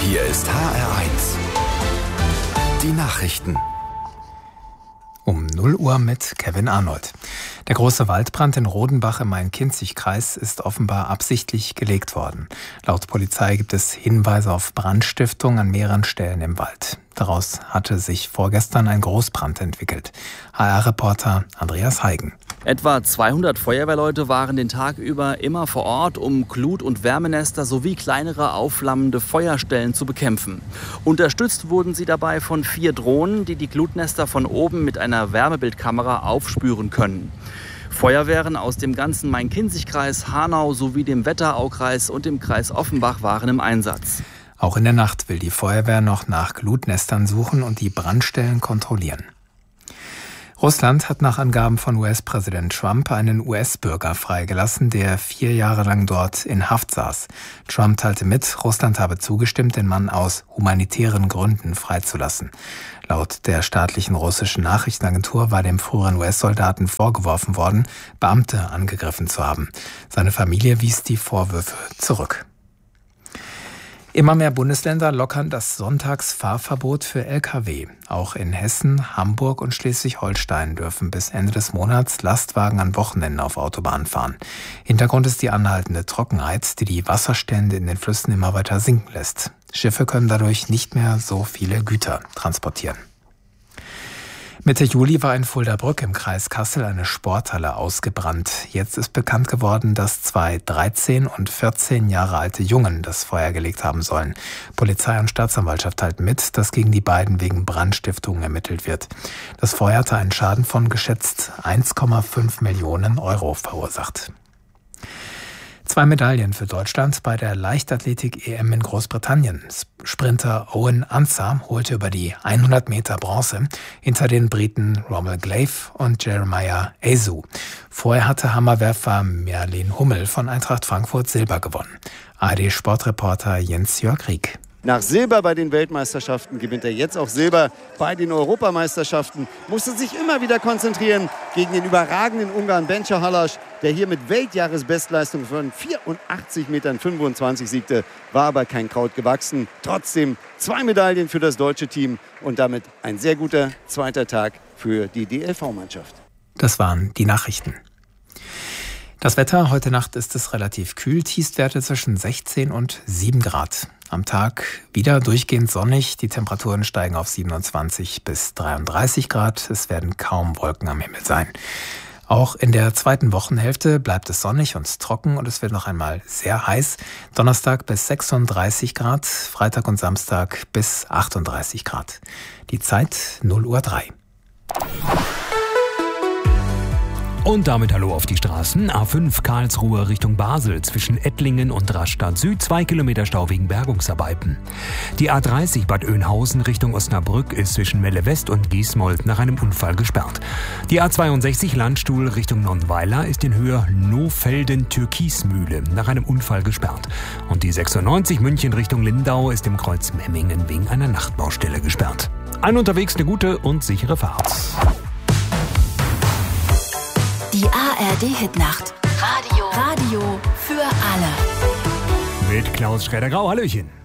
Hier ist HR1. Die Nachrichten. Um 0 Uhr mit Kevin Arnold. Der große Waldbrand in Rodenbach im Main-Kinzig-Kreis ist offenbar absichtlich gelegt worden. Laut Polizei gibt es Hinweise auf Brandstiftung an mehreren Stellen im Wald. Daraus hatte sich vorgestern ein Großbrand entwickelt. HR-Reporter Andreas Heigen. Etwa 200 Feuerwehrleute waren den Tag über immer vor Ort, um Glut- und Wärmenester sowie kleinere aufflammende Feuerstellen zu bekämpfen. Unterstützt wurden sie dabei von 4 Drohnen, die die Glutnester von oben mit einer Wärmebildkamera aufspüren können. Feuerwehren aus dem ganzen Main-Kinzig-Kreis, Hanau sowie dem Wetteraukreis und dem Kreis Offenbach waren im Einsatz. Auch in der Nacht will die Feuerwehr noch nach Glutnestern suchen und die Brandstellen kontrollieren. Russland hat nach Angaben von US-Präsident Trump einen US-Bürger freigelassen, der 4 Jahre lang dort in Haft saß. Trump teilte mit, Russland habe zugestimmt, den Mann aus humanitären Gründen freizulassen. Laut der staatlichen russischen Nachrichtenagentur war dem früheren US-Soldaten vorgeworfen worden, Beamte angegriffen zu haben. Seine Familie wies die Vorwürfe zurück. Immer mehr Bundesländer lockern das Sonntagsfahrverbot für Lkw. Auch in Hessen, Hamburg und Schleswig-Holstein dürfen bis Ende des Monats Lastwagen an Wochenenden auf Autobahnen fahren. Hintergrund ist die anhaltende Trockenheit, die die Wasserstände in den Flüssen immer weiter sinken lässt. Schiffe können dadurch nicht mehr so viele Güter transportieren. Mitte Juli war in Fulda-Brück im Kreis Kassel eine Sporthalle ausgebrannt. Jetzt ist bekannt geworden, dass 2 13 und 14 Jahre alte Jungen das Feuer gelegt haben sollen. Polizei und Staatsanwaltschaft teilten mit, dass gegen die beiden wegen Brandstiftung ermittelt wird. Das Feuer hatte einen Schaden von geschätzt 1,5 Millionen Euro verursacht. 2 Medaillen für Deutschland bei der Leichtathletik-EM in Großbritannien. Sprinter Owen Ansah holte über die 100 Meter Bronze hinter den Briten Rommel Glaive und Jeremiah Ayew. Vorher hatte Hammerwerfer Merlin Hummel von Eintracht Frankfurt Silber gewonnen. ARD-Sportreporter Jens-Jörg Rieck. Nach Silber bei den Weltmeisterschaften gewinnt er jetzt auch Silber bei den Europameisterschaften. Musste sich immer wieder konzentrieren gegen den überragenden Ungarn Bencha Halas, der hier mit Weltjahresbestleistung von 84,25 Metern siegte, war aber kein Kraut gewachsen. Trotzdem 2 Medaillen für das deutsche Team und damit ein sehr guter zweiter Tag für die DLV-Mannschaft. Das waren die Nachrichten. Das Wetter, heute Nacht ist es relativ kühl, Tiefstwerte zwischen 16 und 7 Grad. Am Tag wieder durchgehend sonnig, die Temperaturen steigen auf 27 bis 33 Grad, es werden kaum Wolken am Himmel sein. Auch in der zweiten Wochenhälfte bleibt es sonnig und trocken und es wird noch einmal sehr heiß. Donnerstag bis 36 Grad, Freitag und Samstag bis 38 Grad. Die Zeit 0:03 Uhr. Und damit hallo auf die Straßen. A5 Karlsruhe Richtung Basel zwischen Ettlingen und Rastatt Süd 2 Kilometer Stau wegen Bergungsarbeiten. Die A30 Bad Oeynhausen Richtung Osnabrück ist zwischen Melle West und Giesmold nach einem Unfall gesperrt. Die A62 Landstuhl Richtung Nonnweiler ist in Höhe Nohfelden-Türkismühle nach einem Unfall gesperrt. Und die 96 München Richtung Lindau ist im Kreuz Memmingen wegen einer Nachtbaustelle gesperrt. Allen unterwegs eine gute und sichere Fahrt. Die ARD-Hitnacht. Radio für alle. Mit Klaus Schräder-Grau. Hallöchen.